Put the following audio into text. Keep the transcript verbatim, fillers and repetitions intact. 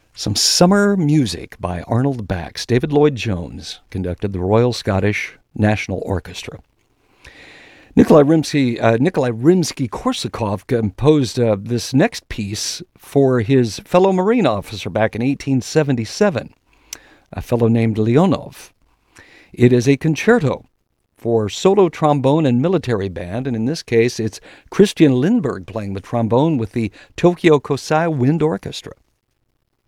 Some summer music by Arnold Bax. David Lloyd Jones conducted the Royal Scottish National Orchestra. Nikolai Rimsky, uh, Nikolai Rimsky-Korsakov composed uh, this next piece for his fellow Marine officer back in eighteen seventy-seven, a fellow named Leonov. It is a concerto for solo trombone and military band, and in this case, it's Christian Lindbergh playing the trombone with the Tokyo Kosai Wind Orchestra.